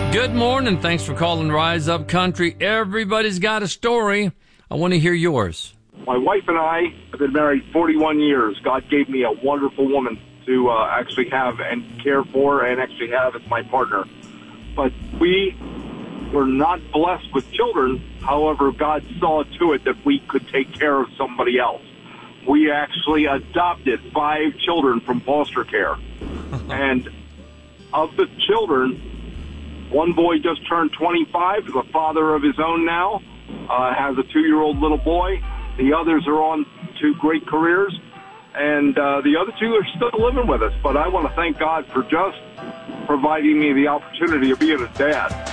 Good morning. Thanks for calling Rise Up Country. Everybody's got a story. I want to hear yours. My wife and I have been married 41 years. God gave me a wonderful woman to actually have and care for and actually have as my partner. But we were not blessed with children. However, God saw to it that we could take care of somebody else. We actually adopted 5 children from foster care. And of the children, one boy just turned 25, is a father of his own now, has a 2-year-old little boy. The others are on to great careers, and the other 2 are still living with us. But I want to thank God for just providing me the opportunity of being a dad.